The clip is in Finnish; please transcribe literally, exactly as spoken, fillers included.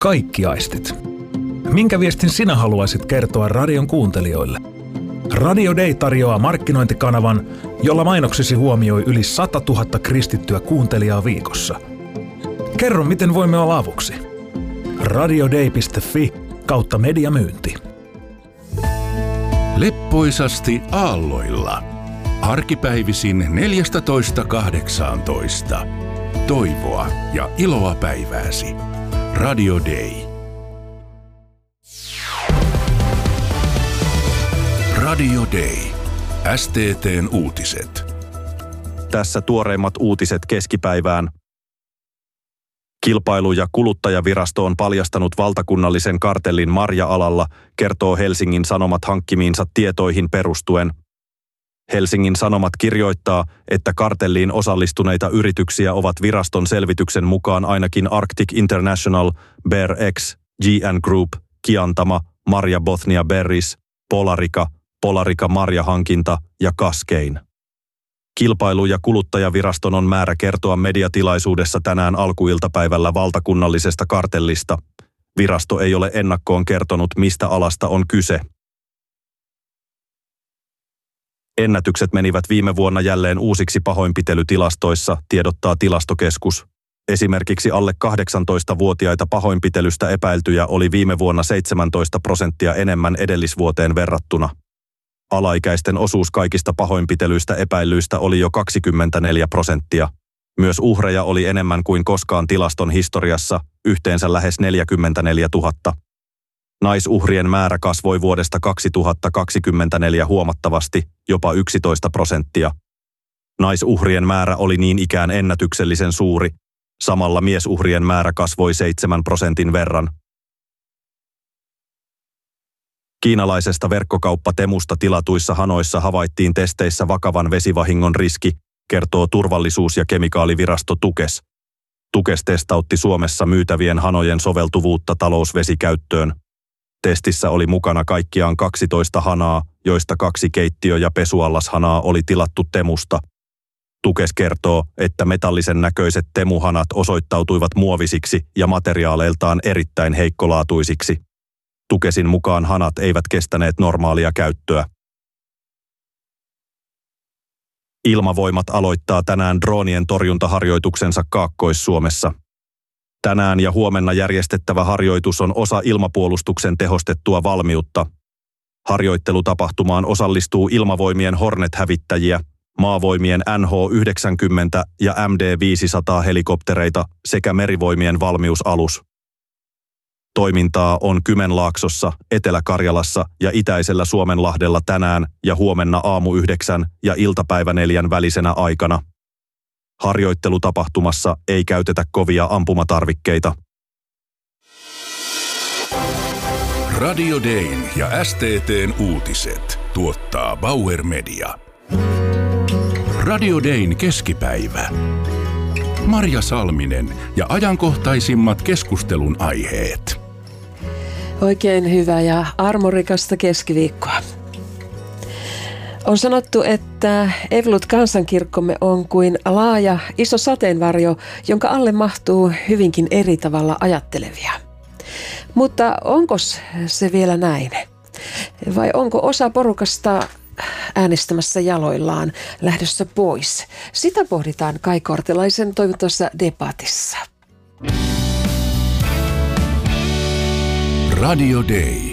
Kaikki aistit. Minkä viestin sinä haluaisit kertoa radion kuuntelijoille? Radio Day tarjoaa markkinointikanavan, jolla mainoksesi huomioi yli sata tuhatta kristittyä kuuntelijaa viikossa. Kerro, miten voimme olla avuksi. radioday piste fi kautta mediamyynti. Leppoisasti aalloilla. Arkipäivisin neljätoista kahdeksantoista. Toivoa ja iloa päivääsi. Radio Day. Radio Day. S T T:n uutiset. Tässä tuoreimmat uutiset keskipäivään. Kilpailu- ja kuluttajavirasto on paljastanut valtakunnallisen kartellin marja-alalla, kertoo Helsingin Sanomat hankkimiinsa tietoihin perustuen. Helsingin Sanomat kirjoittaa, että kartelliin osallistuneita yrityksiä ovat viraston selvityksen mukaan ainakin Arctic International, Bear X, G N Group, Kiantama, Marja Bothnia Berries, Polarica, Polarica Marjahankinta ja Cascane. Kilpailu- ja kuluttajaviraston on määrä kertoa mediatilaisuudessa tänään alkuiltapäivällä valtakunnallisesta kartellista. Virasto ei ole ennakkoon kertonut, mistä alasta on kyse. Ennätykset menivät viime vuonna jälleen uusiksi pahoinpitelytilastoissa, tiedottaa Tilastokeskus. Esimerkiksi alle kahdeksantoistavuotiaita pahoinpitelystä epäiltyjä oli viime vuonna seitsemäntoista prosenttia enemmän edellisvuoteen verrattuna. Alaikäisten osuus kaikista pahoinpitelyistä epäillyistä oli jo kaksikymmentäneljä prosenttia. Myös uhreja oli enemmän kuin koskaan tilaston historiassa, yhteensä lähes neljäkymmentäneljätuhatta. Naisuhrien määrä kasvoi vuodesta kaksituhattakaksikymmentäneljä huomattavasti, jopa yksitoista prosenttia. Naisuhrien määrä oli niin ikään ennätyksellisen suuri, samalla miesuhrien määrä kasvoi seitsemän prosentin verran. Kiinalaisesta verkkokauppatemusta tilatuissa hanoissa havaittiin testeissä vakavan vesivahingon riski, kertoo Turvallisuus- ja kemikaalivirasto Tukes. Tukes testautti Suomessa myytävien hanojen soveltuvuutta talousvesikäyttöön. Testissä oli mukana kaikkiaan kaksitoista hanaa, joista kaksi keittiö- ja pesuallashanaa oli tilattu temusta. Tukes kertoo, että metallisen näköiset temuhanat osoittautuivat muovisiksi ja materiaaleiltaan erittäin heikkolaatuisiksi. Tukesin mukaan hanat eivät kestäneet normaalia käyttöä. Ilmavoimat aloittaa tänään droonien torjuntaharjoituksensa Kaakkois-Suomessa. Tänään ja huomenna järjestettävä harjoitus on osa ilmapuolustuksen tehostettua valmiutta. Harjoittelutapahtumaan osallistuu Ilmavoimien Hornet-hävittäjiä, Maavoimien N H yhdeksänkymmentä ja M D viisisataa helikoptereita sekä Merivoimien valmiusalus. Toimintaa on Kymenlaaksossa, Etelä-Karjalassa ja itäisellä Suomenlahdella tänään ja huomenna aamu yhdeksän ja iltapäivä neljän välisenä aikana. Harjoittelutapahtumassa ei käytetä kovia ampumatarvikkeita. Radio Dayn ja S T T:n uutiset tuottaa Bauer Media. Radio Dayn keskipäivä. Marja Salminen ja ajankohtaisimmat keskustelun aiheet. Oikein hyvää ja armorikasta keskiviikkoa. On sanottu, että Evolut kansankirkkomme on kuin laaja, iso sateenvarjo, jonka alle mahtuu hyvinkin eri tavalla ajattelevia. Mutta onko se vielä näin? Vai onko osa porukasta äänestämässä jaloillaan lähdössä pois? Sitä pohditaan Kai Kortelaisen toivottavassa debatissa. Radio Day.